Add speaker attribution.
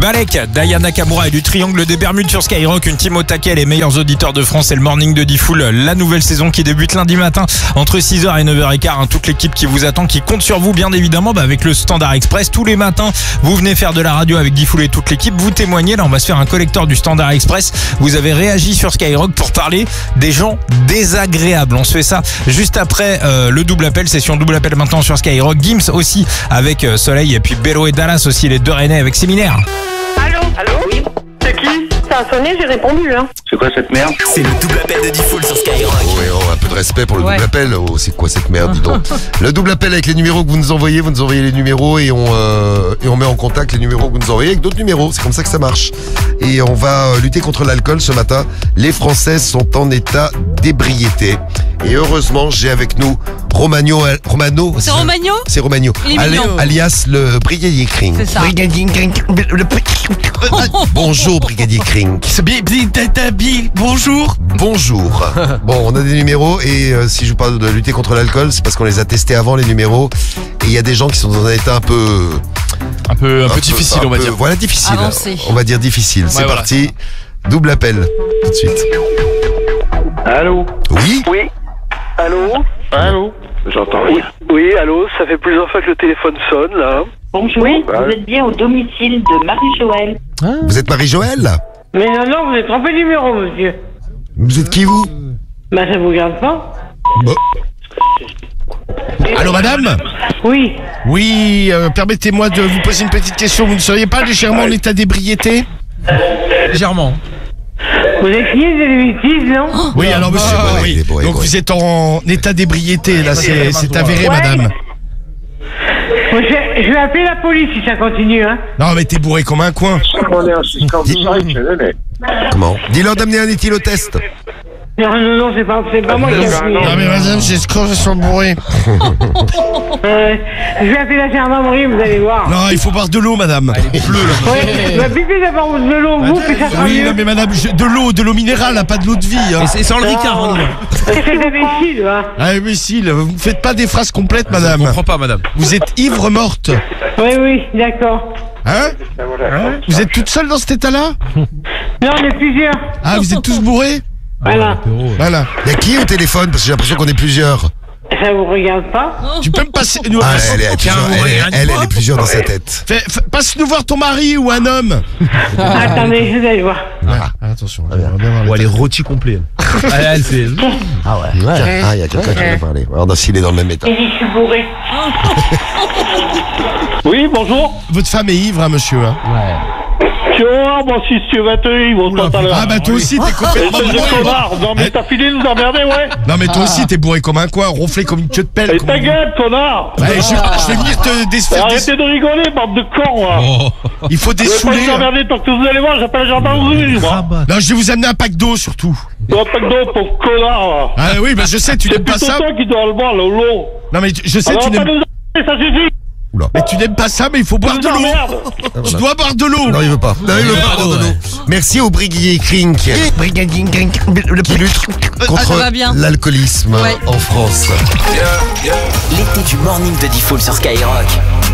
Speaker 1: Balek, Diana Nakamura et du Triangle des Bermudes sur Skyrock. Une team au taquet, les meilleurs auditeurs de France et le morning de Diffoul. La nouvelle saison qui débute lundi matin entre 6h et 9h15. Toute l'équipe qui vous attend, qui compte sur vous bien évidemment avec le Standard Express. Tous les matins, vous venez faire de la radio avec Diffoul et toute l'équipe. Vous témoignez, là on va se faire un collector du Standard Express. Vous avez réagi sur Skyrock pour parler des gens désagréables. On se fait ça juste après le double appel. Session double appel maintenant sur Skyrock. Gims aussi avec Soleil et puis Bello et Dallas aussi, les deux Rennais avec Séminaire.
Speaker 2: Allô oui. C'est qui? Ça a sonné, j'ai répondu.
Speaker 3: C'est quoi cette merde?
Speaker 4: C'est le double appel de Diffoul sur Skyrock.
Speaker 5: Oui, un peu de respect pour le double appel. Oh, c'est quoi cette merde, dis donc. Le double appel avec les numéros que vous nous envoyez les numéros et on met en contact les numéros que vous nous envoyez avec d'autres numéros. C'est comme ça que ça marche. Et on va lutter contre l'alcool ce matin. Les Françaises sont en état d'ébriété. Et heureusement, j'ai avec nous Romano.
Speaker 6: C'est Romagno?
Speaker 5: C'est Romagno.
Speaker 6: Il est mignon.
Speaker 5: Alias le Brigadier Kring.
Speaker 6: C'est ça.
Speaker 5: Brigadier Kring. Bonjour, Brigadier Kring.
Speaker 4: Bonjour.
Speaker 5: Bonjour. Bon, on a des numéros et si je vous parle de lutter contre l'alcool, c'est parce qu'on les a testés avant les numéros. Et il y a des gens qui sont dans un état un peu
Speaker 4: difficile, on va dire.
Speaker 5: Voilà, difficile.
Speaker 6: Avancé.
Speaker 5: On va dire difficile. C'est
Speaker 4: voilà.
Speaker 5: parti. Double appel. Tout de suite.
Speaker 3: Allô?
Speaker 5: Oui?
Speaker 7: Oui. Allô?
Speaker 3: J'entends rien.
Speaker 7: Oui, allô, ça fait plusieurs fois que le téléphone sonne, là.
Speaker 8: Bonjour, vous êtes bien au domicile de Marie-Joëlle.
Speaker 5: Vous êtes Marie-Joëlle?
Speaker 2: Mais non, vous êtes trompé de numéro, monsieur.
Speaker 5: Vous êêtes qui, vous?
Speaker 2: Bah, ça vous regarde pas?
Speaker 5: Bon.
Speaker 9: Allô madame?
Speaker 2: Oui.
Speaker 9: Oui, permettez-moi de vous poser une petite question. Vous ne seriez pas légèrement en état d'ébriété?
Speaker 1: Légèrement.
Speaker 2: Vous êtes qui des bêtises, non?
Speaker 9: Oui, alors monsieur,
Speaker 5: il est bourré,
Speaker 9: donc
Speaker 5: bourré.
Speaker 9: vous êtes en état d'ébriété, là, c'est avéré,
Speaker 2: Ouais.
Speaker 9: madame.
Speaker 2: Moi, je vais appeler la police si ça continue, hein.
Speaker 9: Non, mais t'es bourré comme un coin.
Speaker 3: On est assistant direct,
Speaker 5: Comment? Dis-leur d'amener un éthylotest.
Speaker 2: Non, c'est pas moi qui ai appelé.
Speaker 9: Non, mais madame, j'ai je suis bourré.
Speaker 2: Je vais appeler la gendarmerie, vous allez voir.
Speaker 9: Non, il faut boire de l'eau, madame.
Speaker 2: Ouais, bah, buvez d'abord de l'eau, vous, puis ça sera
Speaker 9: Oui,
Speaker 2: mieux.
Speaker 9: non, mais madame, de l'eau minérale, hein, pas de l'eau de vie. Hein.
Speaker 1: Et sans le Ricard,
Speaker 2: C'est d'imbécile, hein.
Speaker 9: Ah, imbécile, vous ne faites pas des phrases complètes, madame.
Speaker 1: Je comprends pas, madame.
Speaker 9: Vous êtes ivre morte.
Speaker 2: Oui, d'accord.
Speaker 9: Hein? Vous êtes toute seule dans cet état-là?
Speaker 2: Non, on est plusieurs.
Speaker 9: Ah, vous êtes tous bourrés?
Speaker 2: Voilà.
Speaker 9: Voilà.
Speaker 5: Il y a qui au téléphone? Parce que j'ai l'impression qu'on est plusieurs.
Speaker 2: Ça vous regarde pas?
Speaker 9: Tu peux me passer...
Speaker 5: Ah, elle est plusieurs dans sa tête.
Speaker 9: Passe-nous voir ton mari ou un homme.
Speaker 2: Attendez, vous allez voir.
Speaker 9: Attention.
Speaker 4: Elle est rôti complet. Elle fait.
Speaker 5: Ah, il y a quelqu'un qui veut parler. Alors, s'il est dans le même état.
Speaker 2: Il dit, je suis bourré.
Speaker 7: Oui, bonjour.
Speaker 9: Votre femme est ivre, hein, monsieur. Hein.
Speaker 7: Tu vas voir, moi, si tu vas te ils vont tout à l'heure.
Speaker 9: Ah, bah toi aussi, t'es complètement
Speaker 7: Espèce de
Speaker 9: bourré.
Speaker 7: connard. Non, mais t'as fini de nous emmerder, ouais.
Speaker 9: Non, mais toi aussi, t'es bourré comme un coin, ronflé comme une queue de pelle.
Speaker 7: Et
Speaker 9: comme
Speaker 7: ta
Speaker 9: on dit.
Speaker 7: gueule, connard.
Speaker 9: Ouais, je vais venir te défaire.
Speaker 7: Arrêtez de rigoler, bande de cons, là.
Speaker 9: Il faut
Speaker 7: Je vais pas
Speaker 9: dessouler.
Speaker 7: vous emmerder tant que vous allez voir, j'appelle la gendarmerie, moi.
Speaker 9: Non, je vais vous amener un pack d'eau, surtout.
Speaker 7: Tu vas pas que d'eau, pauvre connard, là.
Speaker 9: Ah oui, bah je sais, tu
Speaker 7: C'est
Speaker 9: n'aimes pas
Speaker 7: plutôt
Speaker 9: ça.
Speaker 7: toi qui dois le boire, le long.
Speaker 9: Non, mais je sais,
Speaker 7: Alors,
Speaker 9: tu
Speaker 7: pas
Speaker 9: n'aimes...
Speaker 7: nous emmerder, ça suffit.
Speaker 9: Mais tu n'aimes pas ça, mais il faut boire de l'eau.
Speaker 7: Merde.
Speaker 9: Tu dois boire de l'eau.
Speaker 5: Non, il veut pas. Non, il veut pas boire de l'eau. Merci au Brigadier Kring qui lutte contre
Speaker 6: ça va bien.
Speaker 5: l'alcoolisme
Speaker 6: Ouais.
Speaker 5: en France.
Speaker 4: L'été du morning de Diffoul sur Skyrock.